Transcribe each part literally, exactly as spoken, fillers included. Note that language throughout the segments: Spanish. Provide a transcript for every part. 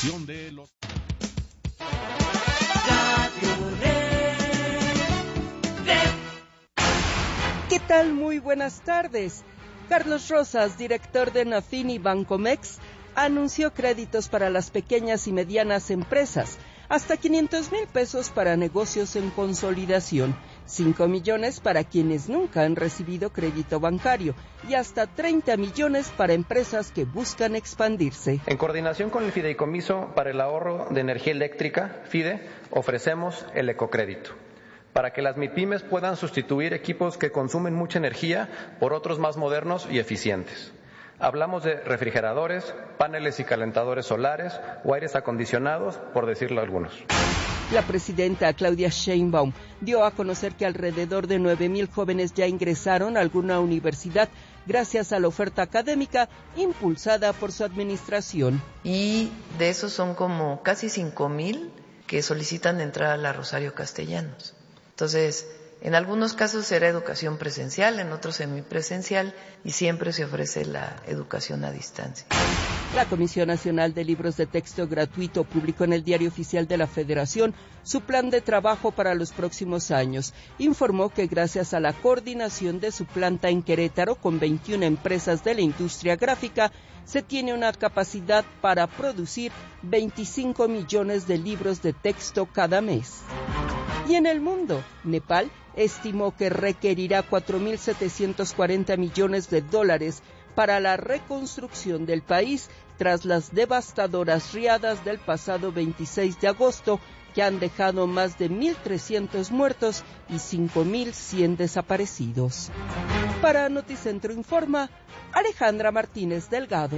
información de los... ¿Qué tal? Muy buenas tardes. Carlos Rosas, director de Nafini Bancomex, anunció créditos para las pequeñas y medianas empresas, hasta quinientos mil pesos para negocios en consolidación, cinco millones para quienes nunca han recibido crédito bancario y hasta treinta millones para empresas que buscan expandirse. En coordinación con el Fideicomiso para el Ahorro de Energía Eléctrica, FIDE, ofrecemos el ecocrédito, para que las MIPYMES puedan sustituir equipos que consumen mucha energía por otros más modernos y eficientes. Hablamos de refrigeradores, paneles y calentadores solares o aires acondicionados, por decirlo algunos. La presidenta Claudia Sheinbaum dio a conocer que alrededor de nueve mil jóvenes ya ingresaron a alguna universidad gracias a la oferta académica impulsada por su administración. Y de esos son como casi cinco mil que solicitan entrar a la Rosario Castellanos. Entonces, en algunos casos será educación presencial, en otros semipresencial, y siempre se ofrece la educación a distancia. La Comisión Nacional de Libros de Texto Gratuito publicó en el Diario Oficial de la Federación su plan de trabajo para los próximos años. Informó que gracias a la coordinación de su planta en Querétaro con veintiuna empresas de la industria gráfica, se tiene una capacidad para producir veinticinco millones de libros de texto cada mes. Y en el mundo, Nepal estimó que requerirá cuatro mil setecientos cuarenta millones de dólares para la reconstrucción del país tras las devastadoras riadas del pasado veintiséis de agosto que han dejado más de mil trescientos muertos y cinco mil cien desaparecidos. Para Noticentro Informa, Alejandra Martínez Delgado.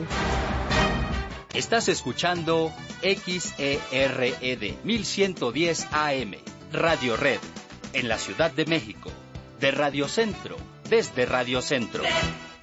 Estás escuchando X E R E D mil ciento diez A M, Radio Red, en la Ciudad de México, de Radio Centro, desde Radio Centro.